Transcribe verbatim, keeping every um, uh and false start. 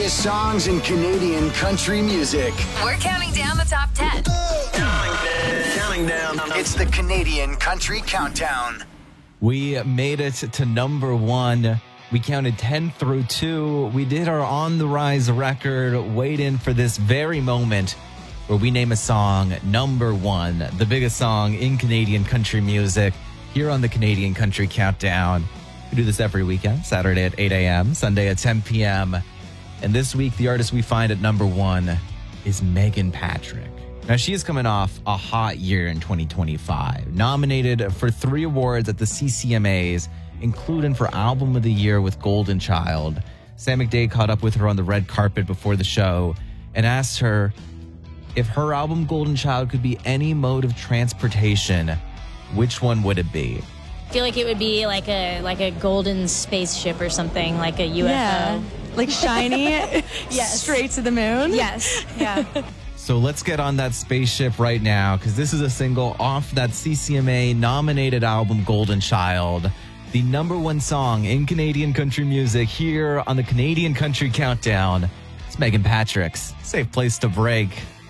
Songs in Canadian country music. We're counting down the top ten. Counting down. It's the Canadian Country Countdown. We made it to number one. We counted ten through two. We did our On the Rise record. Wait in for this very moment where we name a song number one, the biggest song in Canadian country music, here on the Canadian Country Countdown. We do this every weekend, Saturday at eight a.m., Sunday at ten p.m., and this week, the artist we find at number one is Megan Patrick. Now, she is coming off a hot year in twenty twenty-five, nominated for three awards at the C C M As, including for Album of the Year with Golden Child. Sam McDade caught up with her on the red carpet before the show and asked her if her album Golden Child could be any mode of transportation, which one would it be? I feel like it would be like a like a golden spaceship or something, like a U F O. Yeah. Like shiny, Yes. straight to the moon. Yes. Yeah. So let's get on that spaceship right now, because this is a single off that C C M A nominated album Golden Child, the number one song in Canadian country music here on the Canadian Country Countdown. It's Megan Patrick's Safe Place to Break.